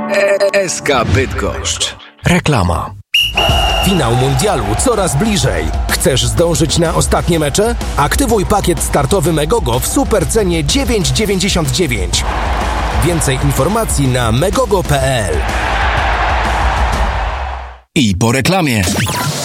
SK Bydgoszcz. Reklama. Finał mundialu coraz bliżej. Chcesz zdążyć na ostatnie mecze? Aktywuj pakiet startowy Megogo w super cenie 9,99. Więcej informacji na megogo.pl. I po reklamie.